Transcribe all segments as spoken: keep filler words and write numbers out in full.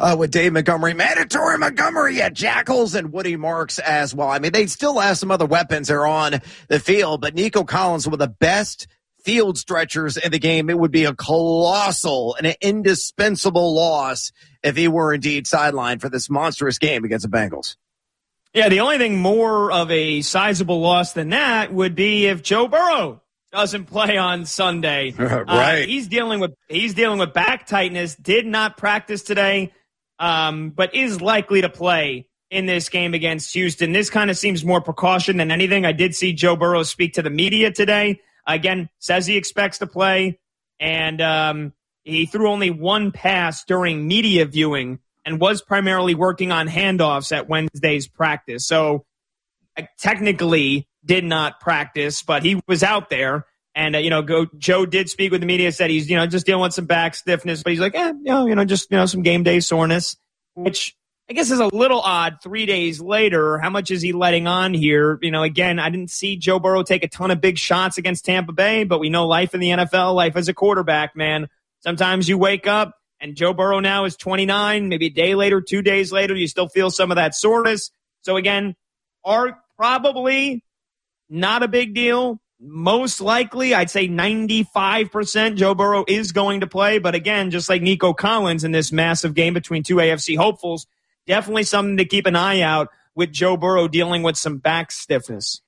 uh, with Dave Montgomery, mandatory Montgomery at Jackals, and Woody Marks as well. I mean, they still have some other weapons that are on the field, but Nico Collins, one of the best field stretchers in the game, it would be a colossal and an indispensable loss if he were indeed sidelined for this monstrous game against the Bengals. Yeah, the only thing more of a sizable loss than that would be if Joe Burrow doesn't play on Sunday. right. Uh, he's dealing with he's dealing with back tightness, did not practice today, um, but is likely to play in this game against Houston. This kind of seems more precaution than anything. I did see Joe Burrow speak to the media today. Again, says he expects to play, and um, he threw only one pass during media viewing and was primarily working on handoffs at Wednesday's practice. So uh, technically did not practice, but he was out there. And, uh, you know, go, Joe did speak with the media, said he's, you know, just dealing with some back stiffness, but he's like, eh, you know, you know, just, you know, some game day soreness, which I guess is a little odd three days later. How much is he letting on here? You know, again, I didn't see Joe Burrow take a ton of big shots against Tampa Bay, but we know life in the N F L, life as a quarterback, man. Sometimes you wake up and Joe Burrow now is twenty-nine, maybe a day later, two days later, you still feel some of that soreness. So again, are probably not a big deal. Most likely, I'd say ninety-five percent Joe Burrow is going to play. But again, just like Nico Collins in this massive game between two A F C hopefuls, definitely something to keep an eye out with Joe Burrow dealing with some back stiffness.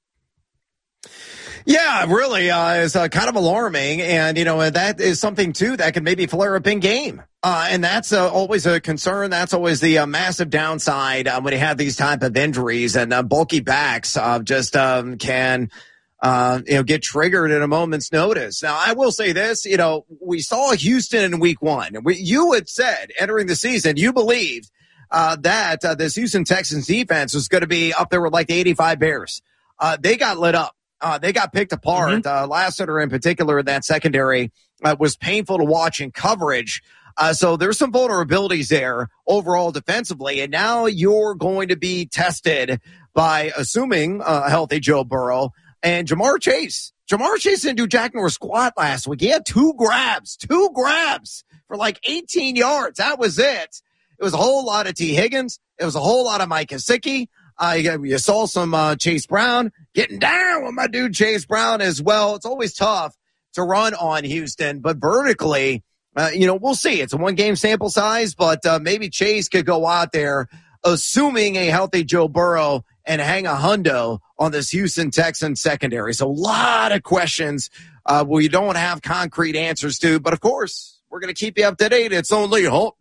Yeah, really uh, is uh, kind of alarming. And, you know, that is something, too, that can maybe flare up in game. Uh, and that's uh, always a concern. That's always the uh, massive downside uh, when you have these type of injuries. And uh, bulky backs uh, just um, can, uh, you know, get triggered at a moment's notice. Now, I will say this, you know, we saw Houston in week one. We, you had said entering the season, you believed uh, that uh, this Houston Texans defense was going to be up there with like the eighty-five Bears. Uh, they got lit up. Uh, they got picked apart. Mm-hmm. Uh, Lassiter in particular in that secondary uh, was painful to watch in coverage. Uh, so there's some vulnerabilities there overall defensively. And now you're going to be tested by assuming a uh, healthy Joe Burrow and Jamar Chase. Jamar Chase didn't do jack nor squat last week. He had two grabs, two grabs for like eighteen yards. That was it. It was a whole lot of T. Higgins. It was a whole lot of Mike Gesicki. Uh, you, you saw some uh, Chase Brown getting down with my dude Chase Brown as well. It's always tough to run on Houston, but vertically, uh, you know, we'll see. It's a one-game sample size, but uh, maybe Chase could go out there, assuming a healthy Joe Burrow, and hang a hundo on this Houston Texans secondary. So a lot of questions uh, we don't have concrete answers to, but of course, we're going to keep you up to date. It's only hump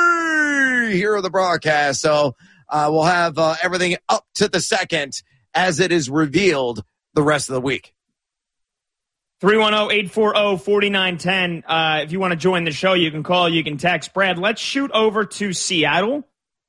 day here on the broadcast, so Uh, we'll have uh, everything up to the second as it is revealed the rest of the week. three one zero, eight four zero, four nine one zero. Uh, if you want to join the show, you can call, you can text. Brad, let's shoot over to Seattle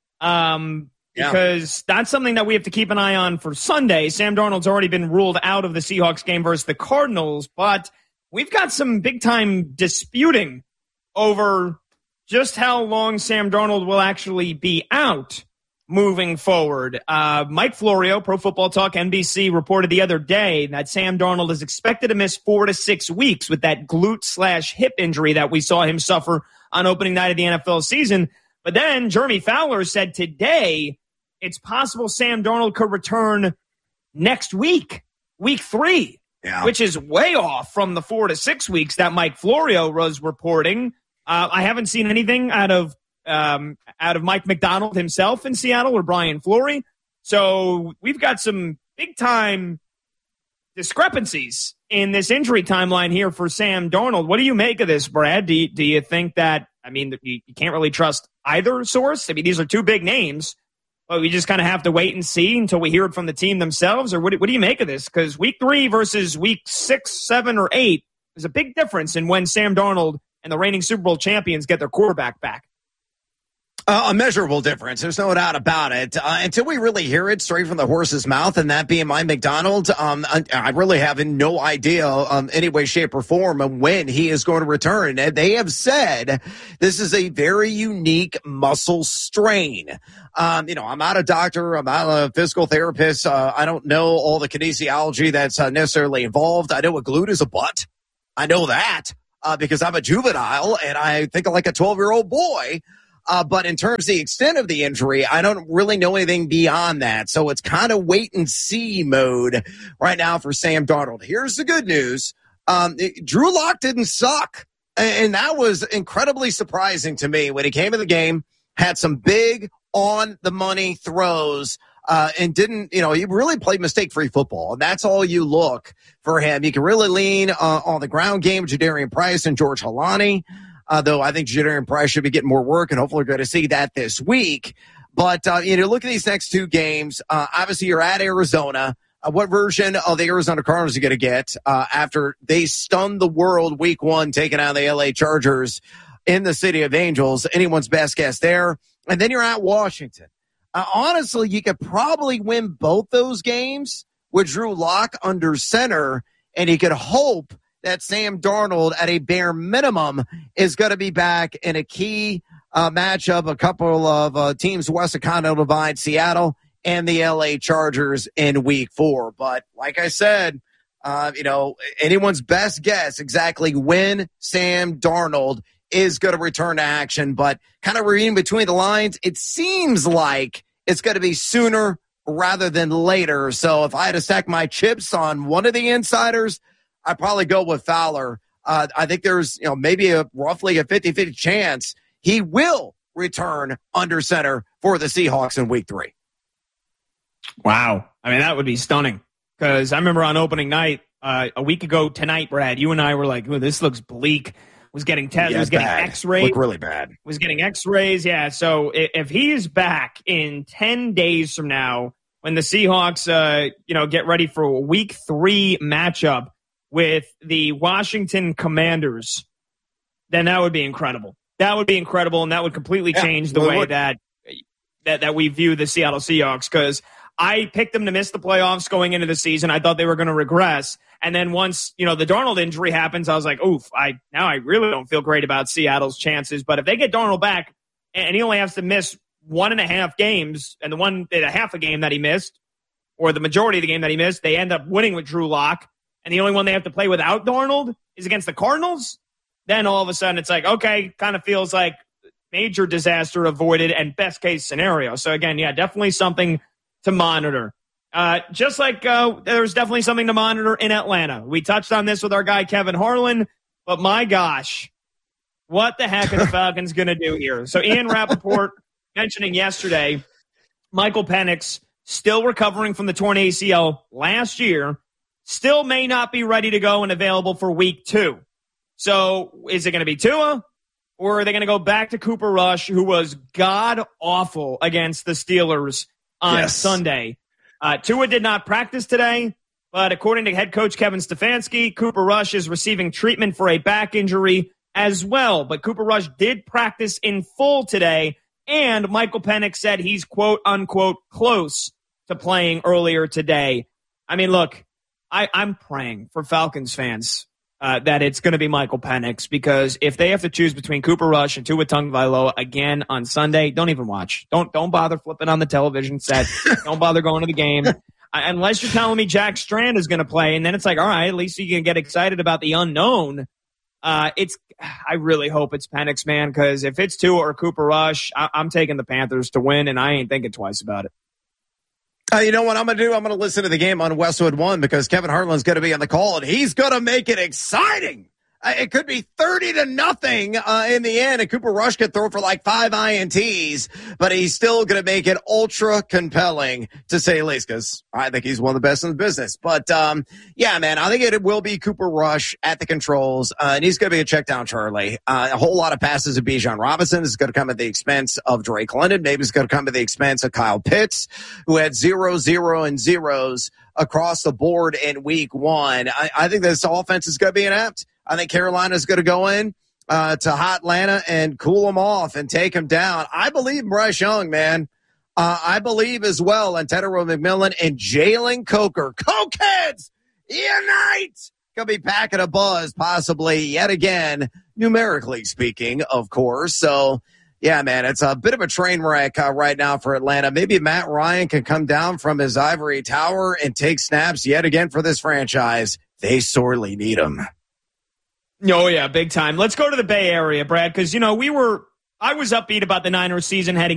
um, yeah. because that's something that we have to keep an eye on for Sunday. Sam Darnold's already been ruled out of the Seahawks game versus the Cardinals, but we've got some big-time disputing over just how long Sam Darnold will actually be out moving forward. Uh, Mike Florio, Pro Football Talk, N B C, reported the other day that Sam Darnold is expected to miss four to six weeks with that glute slash hip injury that we saw him suffer on opening night of the N F L season. But then Jeremy Fowler said today it's possible Sam Darnold could return next week, week three, yeah. which is way off from the four to six weeks that Mike Florio was reporting. Uh, I haven't seen anything out of Um, out of Mike McDonald himself in Seattle or Brian Fleury. So we've got some big-time discrepancies in this injury timeline here for Sam Darnold. What do you make of this, Brad? Do you, do you think that, I mean, you, you can't really trust either source? I mean, these are two big names, but we just kind of have to wait and see until we hear it from the team themselves? Or what, what do you make of this? Because week three versus week six, seven, or eight is a big difference in when Sam Darnold and the reigning Super Bowl champions get their quarterback back. Uh, a measurable difference. There's no doubt about it. Uh, until we really hear it straight from the horse's mouth, and that being Mike McDonald, um, I, I really have no idea, um, any way, shape, or form of when he is going to return. And they have said this is a very unique muscle strain. Um, you know, I'm not a doctor. I'm not a physical therapist. Uh, I don't know all the kinesiology that's uh, necessarily involved. I know a glute is a butt. I know that uh, because I'm a juvenile and I think like a twelve-year-old boy. Uh, but in terms of the extent of the injury, I don't really know anything beyond that. So it's kind of wait and see mode right now for Sam Darnold. Here's the good news. Um, it, Drew Lock didn't suck. And, and that was incredibly surprising to me when he came in the game, had some big on the money throws, uh, and didn't, you know, he really played mistake-free football. And that's all you look for him. You can really lean uh, on the ground game, Jadarian Price and George Halani. Uh, though I think Jadarian Price should be getting more work, and hopefully we're going to see that this week. But, uh, you know, look at these next two games. Uh, obviously, you're at Arizona. Uh, what version of the Arizona Cardinals are you going to get uh, after they stunned the world week one, taking out the L A Chargers in the City of Angels? Anyone's best guess there. And then you're at Washington. Uh, honestly, you could probably win both those games with Drew Lock under center, and you could hope that Sam Darnold, at a bare minimum, is going to be back in a key uh, matchup, a couple of uh, teams west of Continental Divide, Seattle and the L A Chargers in week four. But like I said, uh, you know, anyone's best guess exactly when Sam Darnold is going to return to action. But kind of reading between the lines, it seems like it's going to be sooner rather than later. So if I had to stack my chips on one of the insiders, I'd probably go with Fowler. Uh, I think there's, you know, maybe a roughly a fifty-fifty chance he will return under center for the Seahawks in week three. Wow. I mean, that would be stunning, because I remember on opening night uh, a week ago tonight, Brad, you and I were like, oh, this looks bleak. Was getting tested, yeah, was getting bad. X-rays. Looked really bad. Was getting X-rays. Yeah. So if, if he is back in ten days from now, when the Seahawks, uh, you know, get ready for a week three matchup with the Washington Commanders, then that would be incredible. That would be incredible, and that would completely change yeah, the way would. that that that we view the Seattle Seahawks, because I picked them to miss the playoffs going into the season. I thought they were going to regress. And then once, you know, the Darnold injury happens, I was like, oof, I now I really don't feel great about Seattle's chances. But if they get Darnold back and he only has to miss one and a half games, and the one and a half a game that he missed, or the majority of the game that he missed, they end up winning with Drew Lock, and the only one they have to play without Darnold is against the Cardinals, then all of a sudden it's like, okay, kind of feels like major disaster avoided and best case scenario. So again, yeah, definitely something to monitor. Uh, just like uh, there's definitely something to monitor in Atlanta. We touched on this with our guy Kevin Harlan, but my gosh, what the heck are the Falcons going to do here? So Ian Rappaport mentioning yesterday, Michael Penix still recovering from the torn A C L last year, still may not be ready to go and available for week two. So is it going to be Tua, or are they going to go back to Cooper Rush, who was god-awful against the Steelers on yes. Sunday? Uh, Tua did not practice today, but according to head coach Kevin Stefanski, Cooper Rush is receiving treatment for a back injury as well. But Cooper Rush did practice in full today, and Michael Penix said he's quote-unquote close to playing earlier today. I mean, look, I, I'm praying for Falcons fans uh, that it's going to be Michael Penix, because if they have to choose between Cooper Rush and Tua Tagovailoa again on Sunday, don't even watch. Don't don't bother flipping on the television set. Don't bother going to the game. Uh, unless you're telling me Jack Strand is going to play, and then it's like, all right, at least you can get excited about the unknown. Uh, it's I really hope it's Penix, man, because if it's Tua or Cooper Rush, I, I'm taking the Panthers to win, and I ain't thinking twice about it. Uh, you know what I'm going to do? I'm going to listen to the game on Westwood One, because Kevin Hartland's going to be on the call, and he's going to make it exciting. Uh, it could be thirty to nothing uh, in the end, and Cooper Rush could throw for like five I N Ts, but he's still going to make it ultra compelling, to say the least, because I think he's one of the best in the business. But, um, yeah, man, I think it will be Cooper Rush at the controls, uh, and he's going to be a check down Charlie. Uh, a whole lot of passes to Bijan Robinson is going to come at the expense of Drake London. Maybe it's going to come at the expense of Kyle Pitts, who had zero, zero, and zeros across the board in week one. I, I think this offense is going to be inept. I think Carolina's going to go in uh, to hot Atlanta and cool them off and take them down. I believe in Bryce Young, man. Uh, I believe as well in Tedero McMillan and Jalen Coker. Cokeheads, unite! Going to be packing a buzz, possibly yet again, numerically speaking, of course. So, yeah, man, it's a bit of a train wreck uh, right now for Atlanta. Maybe Matt Ryan can come down from his ivory tower and take snaps yet again for this franchise. They sorely need him. Oh, yeah, big time. Let's go to the Bay Area, Brad, because, you know, we were I was upbeat about the Niners season heading